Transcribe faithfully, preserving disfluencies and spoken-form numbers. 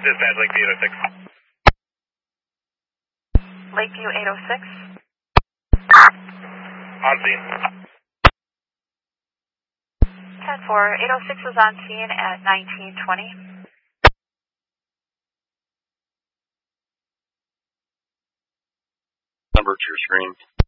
Dispatch Lakeview eight oh six. Lakeview eight oh six. On scene. ten four, eight oh six is on scene at nineteen twenty. Number to your screen.